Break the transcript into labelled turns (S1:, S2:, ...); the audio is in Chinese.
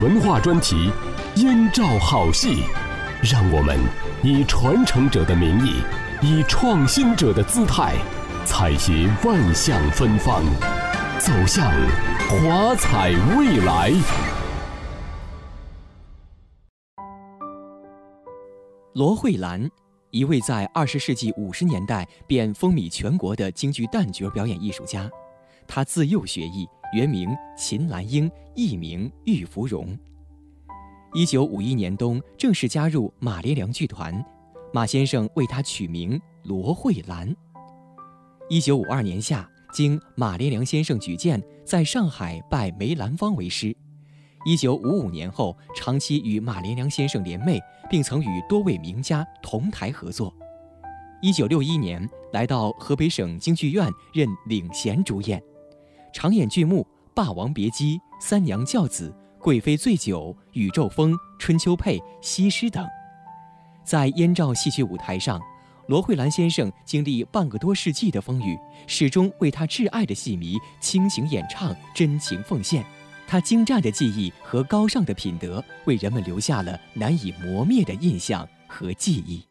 S1: 文化专题燕赵好戏，让我们以传承者的名义，以创新者的姿态，采撷万象芬芳，走向华彩未来。
S2: 罗慧兰，一位在20世纪50年代便风靡全国的京剧旦角表演艺术家。她自幼学艺，原名秦兰英，艺名玉芙蓉。1951年冬正式加入马连良剧团，马先生为她取名罗慧兰。1952年夏，经马连良先生举荐，在上海拜梅兰芳为师。1955年后，长期与马连良先生联袂，并曾与多位名家同台合作。1961年，来到河北省京剧院任领衔主演，常演剧目《霸王别姬》《三娘教子》《贵妃醉酒》《宇宙风》《春秋配》《西施》等。在燕赵戏曲舞台上，罗慧兰先生经历半个多世纪的风雨，始终为他挚爱的戏迷倾情演唱，真情奉献。他精湛的技艺和高尚的品德，为人们留下了难以磨灭的印象和记忆。